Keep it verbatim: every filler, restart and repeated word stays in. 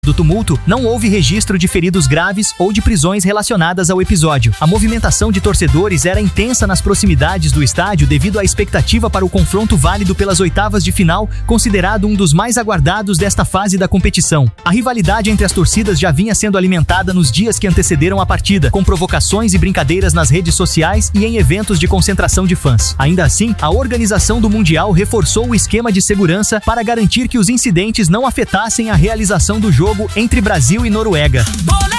Do tumulto, não houve registro de feridos graves ou de prisões relacionadas ao episódio. A movimentação de torcedores era intensa nas proximidades do estádio devido à expectativa para o confronto válido pelas oitavas de final, considerado um dos mais aguardados desta fase da competição. A rivalidade entre as torcidas já vinha sendo alimentada nos dias que antecederam a partida, com provocações e brincadeiras nas redes sociais e em eventos de concentração de fãs. Ainda assim, a organização do Mundial reforçou o esquema de segurança para garantir que os incidentes não afetassem a realização do jogo entre Brasil e Noruega.